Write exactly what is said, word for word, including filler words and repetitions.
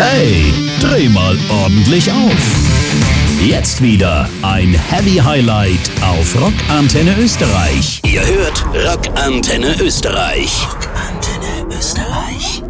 Hey, dreh mal ordentlich auf. Jetzt wieder ein Heavy Highlight auf Rockantenne Österreich. Ihr hört Rockantenne Österreich. Rockantenne Österreich.